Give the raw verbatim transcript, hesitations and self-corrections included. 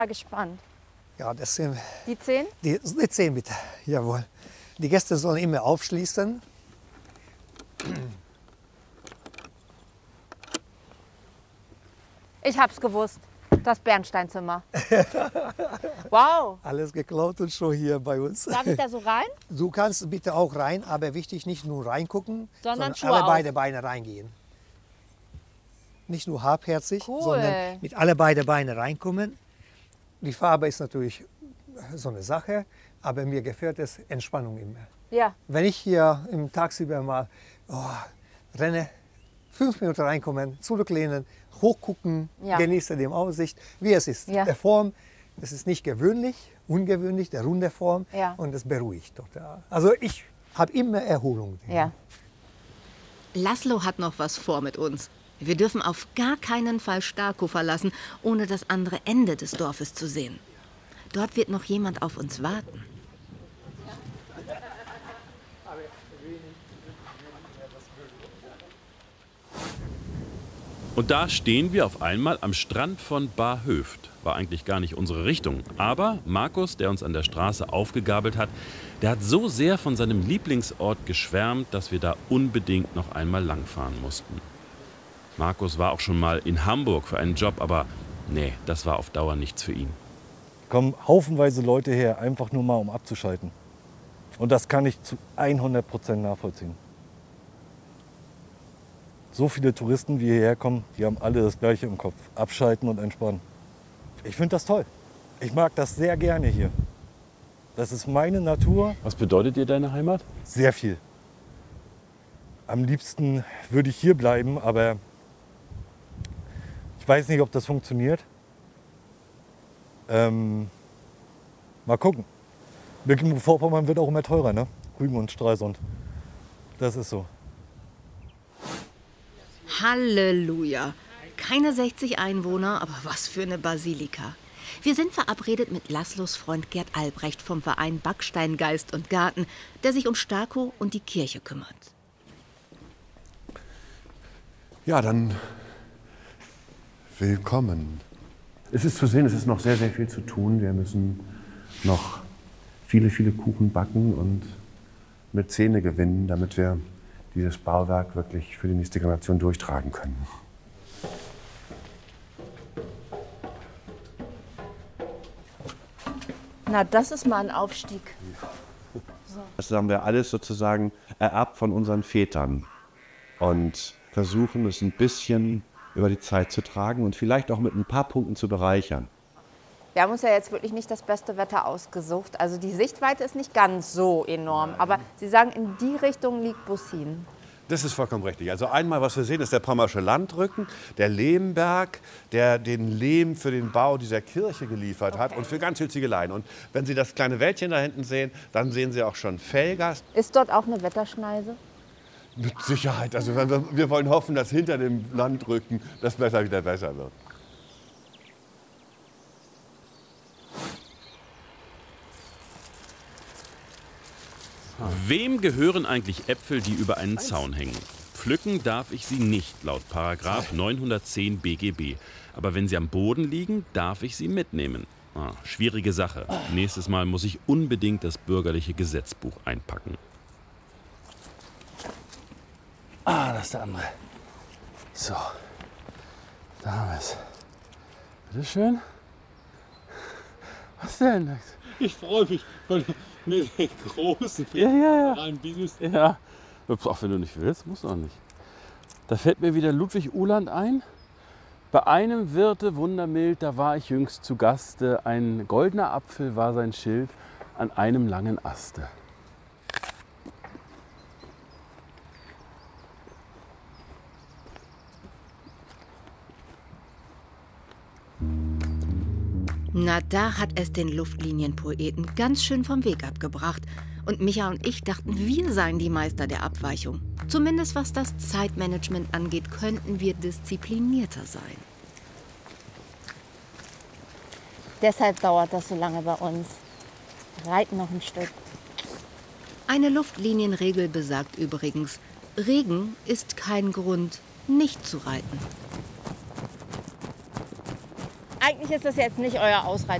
Gespannt. Ja, das sind Die zehn? die, die zehn bitte. Jawohl. Die Gäste sollen immer aufschließen. Ich hab's gewusst. Das Bernsteinzimmer. Wow. Alles geklaut und schon hier bei uns. Darf ich da so rein? Du kannst bitte auch rein, aber wichtig, nicht nur reingucken, Sondern sondern Schuhe alle auf. beide Beine reingehen. Nicht nur halbherzig, Cool. sondern mit alle beide Beine reinkommen. Die Farbe ist natürlich so eine Sache, aber mir gefällt es Entspannung immer. Ja. Wenn ich hier im tagsüber mal oh, renne, fünf Minuten reinkommen, zurücklehnen, hochgucken, Ja. genieße die Aussicht, wie es ist. Ja. Der Form, es ist nicht gewöhnlich, ungewöhnlich, der runde Form Ja. und es beruhigt total. Also ich habe immer Erholung. Ja. Laszlo hat noch was vor mit uns. Wir dürfen auf gar keinen Fall Starkow verlassen, ohne das andere Ende des Dorfes zu sehen. Dort wird noch jemand auf uns warten. Und da stehen wir auf einmal am Strand von Bar Höft. War eigentlich gar nicht unsere Richtung. Aber Markus, der uns an der Straße aufgegabelt hat, der hat so sehr von seinem Lieblingsort geschwärmt, dass wir da unbedingt noch einmal langfahren mussten. Markus war auch schon mal in Hamburg für einen Job, aber nee, das war auf Dauer nichts für ihn. Kommen haufenweise Leute her, einfach nur mal um abzuschalten. Und das kann ich zu hundert Prozent nachvollziehen. So viele Touristen, wie hierher kommen, die haben alle das Gleiche im Kopf. Abschalten und entspannen. Ich finde das toll. Ich mag das sehr gerne hier. Das ist meine Natur. Was bedeutet dir deine Heimat? Sehr viel. Am liebsten würde ich hier bleiben, aber ich weiß nicht, ob das funktioniert. Ähm, mal gucken. Mecklenburg-Vorpommern wird auch immer teurer, ne? Rügen und Stralsund. Das ist so. Halleluja. Keine sechzig Einwohner, aber was für eine Basilika. Wir sind verabredet mit Laszlos Freund Gerd Albrecht vom Verein Backstein, Geist und Garten, der sich um Starkow und die Kirche kümmert. Ja, dann willkommen. Es ist zu sehen, es ist noch sehr, sehr viel zu tun. Wir müssen noch viele, viele Kuchen backen und mit Zähne gewinnen, damit wir dieses Bauwerk wirklich für die nächste Generation durchtragen können. Na, das ist mal ein Aufstieg. Das haben wir alles sozusagen ererbt von unseren Vätern und versuchen es ein bisschen über die Zeit zu tragen und vielleicht auch mit ein paar Punkten zu bereichern. Wir haben uns ja jetzt wirklich nicht das beste Wetter ausgesucht. Also die Sichtweite ist nicht ganz so enorm. Aber Sie sagen, in die Richtung liegt Bussin. Das ist vollkommen richtig. Also einmal, was wir sehen, ist der Pommersche Landrücken, der Lehmberg, der den Lehm für den Bau dieser Kirche geliefert hat und für ganz viel Ziegeleien. Und wenn Sie das kleine Wäldchen da hinten sehen, dann sehen Sie auch schon Velgast. Ist dort auch eine Wetterschneise? Mit Sicherheit. Also wir, wir wollen hoffen, dass hinter dem Landrücken das Wetter wieder besser wird. Wem gehören eigentlich Äpfel, die über einen Zaun hängen? Pflücken darf ich sie nicht, laut Paragraph neunhundertzehn B G B. Aber wenn sie am Boden liegen, darf ich sie mitnehmen. Ah, schwierige Sache. Nächstes Mal muss ich unbedingt das bürgerliche Gesetzbuch einpacken. Ah, das ist der andere. So, da haben wir es. Bitte schön. Was denn? Ich freue mich von den großen Ja, ja, rein Business. ja. Auch wenn du nicht willst, musst du auch nicht. Da fällt mir wieder Ludwig Uhland ein. Bei einem Wirte wundermild, da war ich jüngst zu Gaste. Ein goldener Apfel war sein Schild an einem langen Aste. Na, da hat es den Luftlinienpoeten ganz schön vom Weg abgebracht. Und Micha und ich dachten, wir seien die Meister der Abweichung. Zumindest was das Zeitmanagement angeht, könnten wir disziplinierter sein. Deshalb dauert das so lange bei uns. Reiten noch ein Stück. Eine Luftlinienregel besagt übrigens, Regen ist kein Grund, nicht zu reiten. eigentlich ist das jetzt nicht euer Ausreitezeit.